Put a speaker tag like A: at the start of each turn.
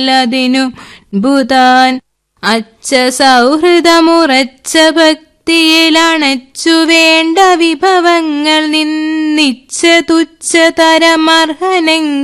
A: അതിനു ഭൂതാൻ അച്ഛ സൗഹൃദമുറച്ച ഭക്തിയിലണച്ചു വേണ്ട വിഭവങ്ങൾ നിന്നിച്ച തുച്ഛതരമർഹനെങ്കിൽ